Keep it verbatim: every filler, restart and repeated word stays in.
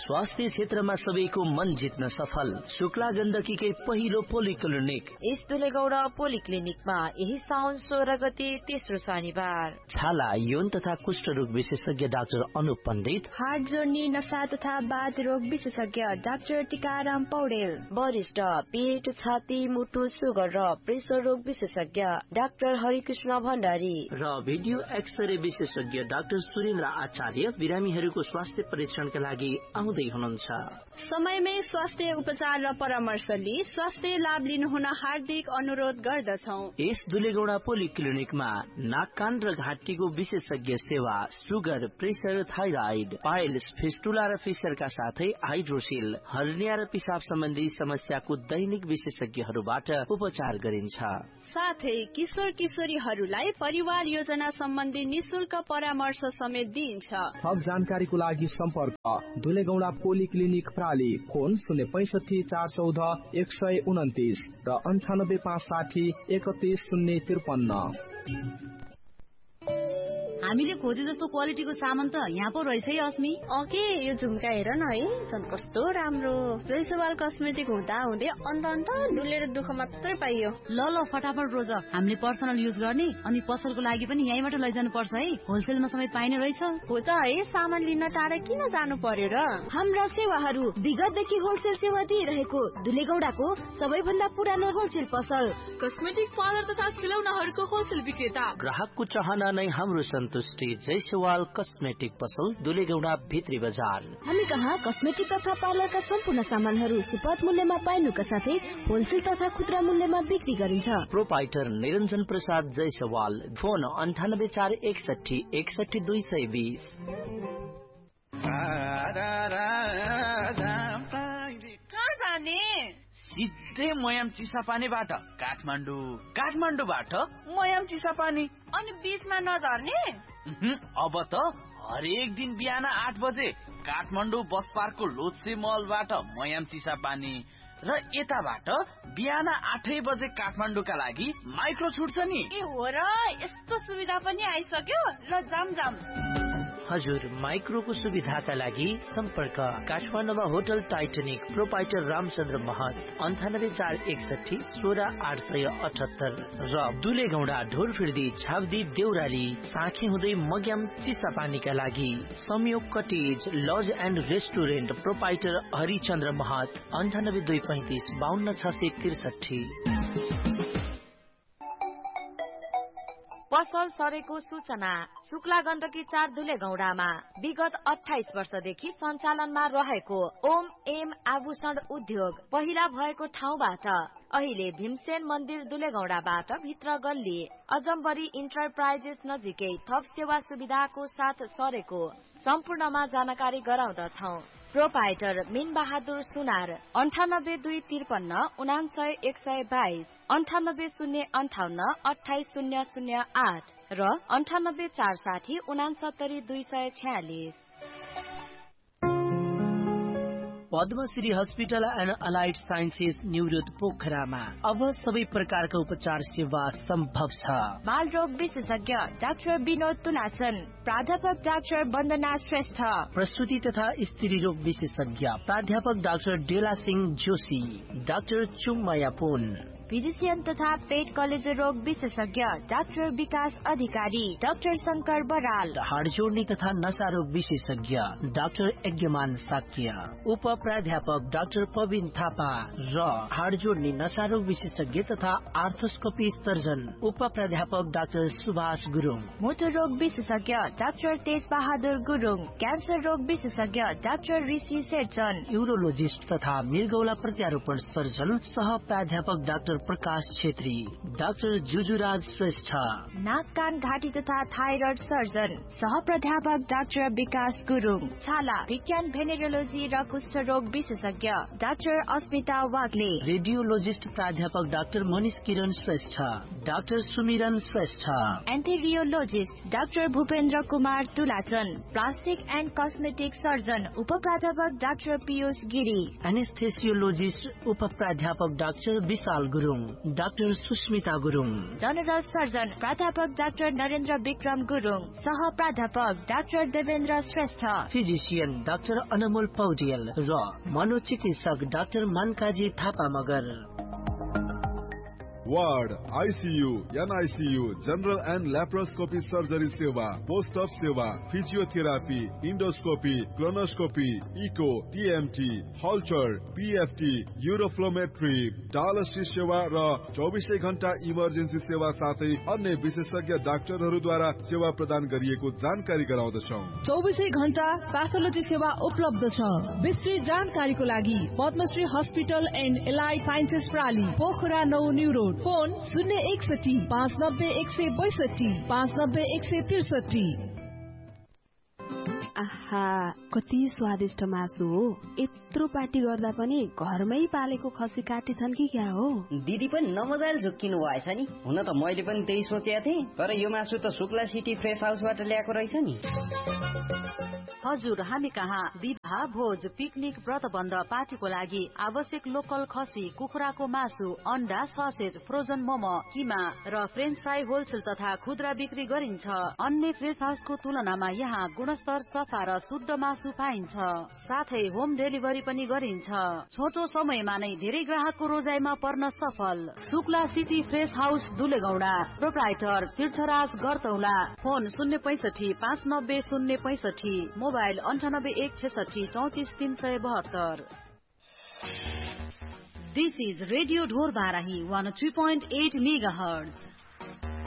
स्वास्थ्य क्षेत्रमा सबैको मन जित्न सफल शुक्ला गण्डकीकै पहिलो पोलिक्लिनिक यस दुलेगौडा पोलिक्लिनिकमा यही साउन सोह्र गते तेस्रो शनिबार छाला यौन तथा कुष्ठ रोग विशेषज्ञ डाक्टर अनुप पण्डित, हार्ट जोर्नी नसा तथा बाथ रोग विशेषज्ञ डाक्टर टिकाराम पौडेल, वरिष्ठ पेट छाती मुटु सुगर र प्रेसर रोग विशेषज्ञ डाक्टर हरिकृष्ण भण्डारी र भिडियो एक्सरे विशेषज्ञ डाक्टर सुरेन्द्र आचार्य बिरामीहरूको स्वास्थ्य परीक्षणका लागि आउँदै हुनुहुन्छ। समयमै स्वास्थ्य उपचार र परामर्श लिई स्वास्थ्य लाभ लिनुहुन हार्दिक अनुरोध गर्दछौ। यस दुलेगौडा पोलिक्लिनिकमा नाक कान र घाँटीको विशेषज्ञ सेवा, sugar, pressure, thyroid, piles, fistula र फिसरका साथै हाइड्रोसिल, हर्निया र पिसाब सम्बन्धी समस्याको दैनिक विशेषज्ञहरूबाट उपचार गरिन्छ। साथै किशोर किशोरीहरूलाई परिवार योजना सम्बन्धी निशुल्क परामर्श समेत दिइन्छ। थप जानकारीको लागि सम्पर्क दुलेगौडा पोलिक्लिनिक प्राली, फोन शून्य पैसठी चार चौध एक सय उन्तिस र अन्ठानब्बे पाँच साठी एकतिस शून्य त्रिपन्न। हामीले खोजे जस्तो क्वालिटीको सामान त यहाँ पो रहेछ है अस्मी। ओके, यो झुम्का हेर न है, झन् कस्तो राम्रो। जयसवाल कस्मेटिक हुँदा हुँदै अन्त अन्त डुलेर दुःख मात्रै पाइयो। ल ल फटाफट रोज, हामीले पर्सनल युज गर्ने अनि पसलको लागि पनि यहीँबाट लैजानु पर्छ है, होलसेलमा समेत पाइने रहेछ। हो त है, सामान लिन टाढा किन जानु पर्यो र। हाम्रा सेवाहरू विगतदेखि होलसेल सेवा दिइरहेको दुलेगौडाको सबैभन्दा पुरानो होलसेल पसल, कस्मेटिक पार्लर तथा खिलौनाहरूको होलसेल विक्रेता। ग्राहकको चाहना नै हाम्रो सन्तुष्टि। जयसवाल कस्मेटिक पसल, दुलेगौडा भित्री बजार। हामी कहाँ कस्मेटिक तथा पार्लरका सम्पूर्ण सामानहरू सुपथ मूल्यमा पाइनुका साथै होलसेल तथा खुद्रा मूल्यमा बिक्री गरिन्छ। प्रोपाइटर निरञ्जन प्रसाद जयसवाल, फोन अन्ठानब्बे चार एकसठी एकसठी दुई सय बिस। कहाँ जाने? सिधै मयाम चिसापानीबाट काठमाडौँ, काठमाडौँबाट मयाम चिसापानी, अनि बीचमा नझर्ने? अब त हरेक दिन बिहान आठ बजे काठमाडौँ बस पार्कको लोत्से मलबाट मयाम चिसापानी र यताबाट बिहान आठै बजे काठमाडौँका लागि माइक्रो छुट्छ नि। ए हो र, यस्तो सुविधा पनि आइसक्यो। ल जाम जाम। हजुर, माइक्रोको सुविधाका लागि सम्पर्क काठमाडौँमा होटल टाइटनिक, प्रोपाइटर रामचन्द्र महत, अन्ठानब्बे चार एकसठी सोह्र आठ सय अठहत्तर र दुलेगौडा ढोरफिर्दी झाब्दी देउराली साँखी हुँदै मग्याम चिसापानीका लागि संयोग cottage laws and restaurant, proprietor Harichandra महत, अन्ठानब्बे दुई पैंतिस बाहन्न छ सय त्रिसठी। पसल सरेको सूचना। शुक्ला गण्डकी चार दुलेगौडामा विगत अठाइस वर्षदेखि सञ्चालनमा रहेको ओम एम आभूषण उद्योग पहिला भएको ठाउँबाट अहिले भीमसेन मन्दिर दुलेगौडाबाट भित्र गल्ली अजम्बरी इन्टरप्राइजेस नजिकै थप सेवा सुविधाको साथ सरेको सम्पूर्णमा जानकारी गराउँदछौ। प्रोपाइटर मिन बहादुर सुनार, अन्ठानब्बे दुई त्रिपन्न उनासय एक सय बाइस, अन्ठानब्बे शून्य अन्ठाउन्न अठाइस शून्य शून्य आठ र अन्ठानब्बे चार साठी उनासत्तरी दुई सय छ्यालिस। Padmashri hospital and allied sciences निवृत्त पोखरामा अब सबै प्रकारका उपचार सेवा सम्भव छ। बाल रोग विशेषज्ञ डाक्टर विनोद तुलाचन, प्राध्यापक डाक्टर वन्दना श्रेष्ठ, प्रस्तुति तथा स्त्री रोग विशेषज्ञ प्राध्यापक डाक्टर डेला सिंह जोशी, डाक्टर चुङमाया पुन, फिजिशियन तथा पेट कलेजो रोग विशेषज्ञ डाक्टर विकास अधिकारी, डाक्टर शंकर बराल, हाड जोड्ने तथा नशा रोग विशेषज्ञ डाक्टर यज्ञमान साक्य, उप प्राध्यापक डाक्टर पविन थापा र हाड जोड्ने नशा रोग विशेषज्ञ तथा आर्थोस्कोपी सर्जन उप प्राध्यापक डाक्टर सुभाष गुरुङ, मोटर रोग विशेषज्ञ डाक्टर तेज बहादुर गुरुङ, क्यान्सर रोग विशेषज्ञ डाक्टर ऋषि शेरचन, यूरोलोजिस्ट तथा मृगौला प्रत्यारोपण सर्जन सह प्राध्यापक डाक्टर प्रकाश छेत्री, डाक्टर जुजुराज श्रेष्ठ, नाक कान घाँटी तथा थाइरोइड सर्जन सह प्राध्यापक डाक्टर विकास गुरुङ, छाला विज्ञान भेनेरोलोजी र कुष्ठ रोग विशेषज्ञ डाक्टर अस्मिता वाग्ले, रेडियोलोजिस्ट प्राध्यापक डाक्टर मनिष किरण श्रेष्ठ, डाक्टर सुमिरन Shrestha, एन्टेरियोलोजिस्ट doctor Bhupendra Kumar तुलाचन, plastic and cosmetic surgeon उप प्राध्यापक डाक्टर पीयूष गिरी, एनेस्थेसियोलोजिस्ट उप प्राध्यापक डाक्टर विशाल Gurung, Gurung, doctor Susmita Gurung, general surgeon प्राध्यापक डाक्टर नरेन्द्र विक्रम गुरुङ, सह प्राध्यापक doctor Devendra Shrestha, physician doctor अनमोल पौडेल र मनोचिकित्सक doctor मानकाजी Thapa Magar. Ward, ICU, NICU, general and laparoscopy surgery सेवा, पोस्ट अप सेवा, physiotherapy, endoscopy, colonoscopy, eco, TMT, हल्चर, PFT, uroflowmetry, dialysis सेवा र चौबिसै घण्टा इमर्जेन्सी सेवा साथै अन्य विशेषज्ञ डाक्टरहरूद्वारा सेवा प्रदान गरिएको जानकारी गराउँदछौँ। चौबिसै घण्टा प्याथोलोजी सेवा उपलब्ध छ। विस्तृत जानकारीको लागि Padmashri hospital and allied sciences प्राली, Pokhara नौ न्यू रोड, फोन शून्य एकसठी पाँच नब्बे एक सय बैसठी पाँच नब्बे एक सय त्रिसठी। आहा, कति स्वादिष्ट मासु हो। यत्रो पार्टी गर्दा पनि घरमै पालेको खसी काटेछन् कि क्या हो? दिदी पनि नमजाले झुक्किनु भएछ नि। हुन त मैले पनि त्यही सोचेको थिएँ, तर यो मासु त शुक्ला सिटी फ्रेस हाउसबाट ल्याएको रहेछ नि। हजुर, हामी कहाँ विवाह, भोज, पिकनिक, व्रतबन्ध, पार्टीको लागि आवश्यक लोकल खसी, कुखुराको मासु, अन्डा, ससेज, फ्रोजन मोमो, किमा र फ्रेन्च फ्राई होलसेल तथा खुद्रा बिक्री गरिन्छ। अन्य फ्रेस हाउसको तुलनामा यहाँ गुणस्तर, सफा र शुद्ध मासु पाइन्छ। साथै होम डेलिभरी पनि गरिन्छ। छोटो समयमा नै धेरै ग्राहकको रोजाइमा पर्न सफल। Shukla city fresh house, दुलेगौडा, proprietor तीर्थराज गरतौला, फोन शून्य पैसठी पाँच नब्बे शून्य पैसठी, मोबाइल अन्ठानब्बे एक छेसठी चौतिस तीन सय बहत्तर। दिस इज रेडियो ढोर Barahi one three point at mega hertz.